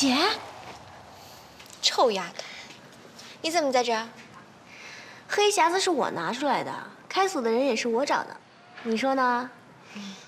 姐， 臭丫头，你怎么在这儿？ 黑匣子是我拿出来的，开锁的人也是我找的，你说呢？